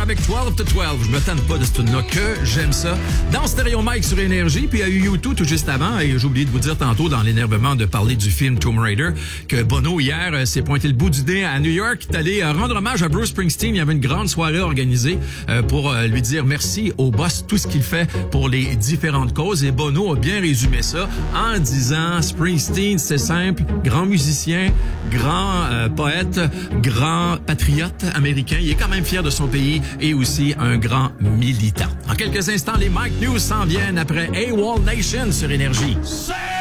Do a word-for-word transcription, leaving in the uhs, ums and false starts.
avec twelve to twelve. Je me tente pas de ce tune-là que j'aime ça. Dans Stereo Mike sur Énergie, puis il y a eu U deux tout juste avant, et j'ai oublié de vous dire tantôt dans l'énervement de parler du film Tomb Raider que Bono hier euh, s'est pointé le bout du nez à New York. Il est allé euh, rendre hommage à Bruce Springsteen. Il y avait une grande soirée organisée euh, pour euh, lui dire merci au boss, tout ce qu'il fait pour les différentes causes. Et Bono a bien résumé ça en disant Springsteen, c'est simple, grand musicien, grand euh, poète, grand patriote américain. Il est quand même fier de son pays et aussi un grand militant. En quelques instants, les Mike News s'en viennent après AWOL Nation sur Énergie.